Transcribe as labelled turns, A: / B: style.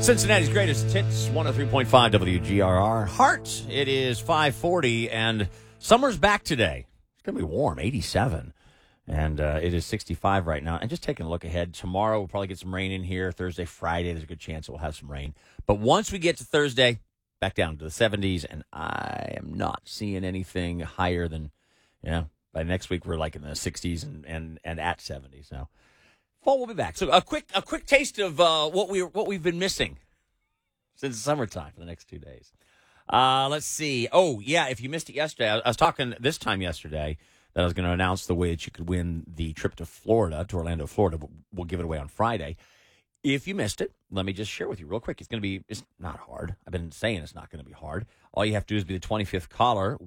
A: Cincinnati's greatest hits, 103.5 WGRR. Heart, it is 5:40, and summer's back today. It's going to be warm, 87, and it is 65 right now. And just taking a look ahead, tomorrow we'll probably get some rain in here. Thursday, Friday, there's a good chance we'll have some rain. But once we get to Thursday, back down to the 70s, and I am not seeing anything higher than, by next week we're like in the 60s and at 70s now. Fall will be back. So a quick taste of what we've been missing since summertime for the next 2 days. Let's see. Oh yeah, if you missed it yesterday, I was talking this time yesterday that I was going to announce the way that you could win the trip to Orlando, Florida. We'll give it away on Friday. If you missed it, let me just share with you real quick. It's not hard. I've been saying it's not going to be hard. All you have to do is be the 25th caller.